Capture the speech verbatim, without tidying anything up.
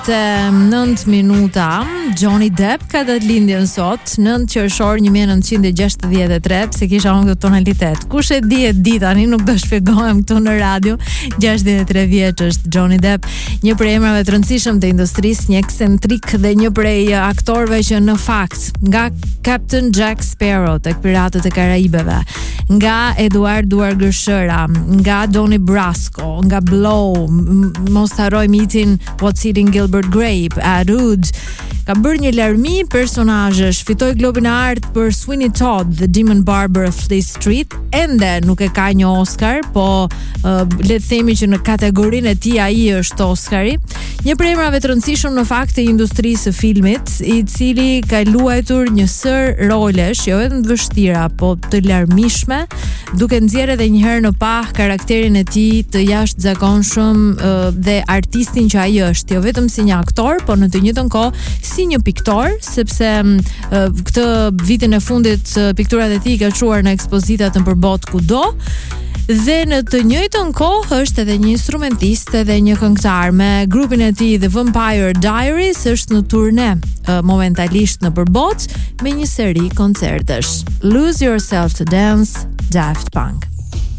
nëntë minuta. Johnny Depp ka datë lindjen sot, nëntë qershor një mijë e nëntëqind e gjashtëdhjetë e tre, pse kisha unë këtë tonalitet. Kush e di e di tani, nuk do shpjegohem këtu në radio. gjashtëdhjetë e tre vjeç është Johnny Depp, një prej emrave të rëndësishëm të industrisë, një eksentrik dhe një prej aktorëve që në fakt, nga Captain Jack Sparrow tek Piratët e Karajibeve, nga Eduard Duar Gërshëra, nga Donnie Brasco, nga Blow, mos harroj mitin What's Eating Gilbert Grape, Arud, ka bërë një larmi personazhesh, fitoi Globin e Art për Sweeney Todd, The Demon Barber of Fleet Street, ende nuk e ka një Oscar, po uh, le të themi që në kategorinë e tij ai është Oscari. Një prej emrave të rëndësishëm në fakt të industrisë së filmit, i cili ka luajtur një sër rolesh, jo vetëm të vështira, po të larmishme, duke nxjerrë edhe një herë në pah karakterin e tij të jashtëzakonshëm uh, dhe artistin që ai është, jo vetëm si një aktor, po në të njëjtën kohë si një piktor, sepse uh, këtë vitin e fundit uh, pikturat e tij ka çuar në ekspozitat në përbot kudo. Dhe në të njëjtën kohë është edhe një instrumentist dhe një këngëtar. Me grupin e tij The Vampire Diaries është në turne momentalisht në përbot me një seri koncertesh. Lose Yourself to Dance, Daft Punk.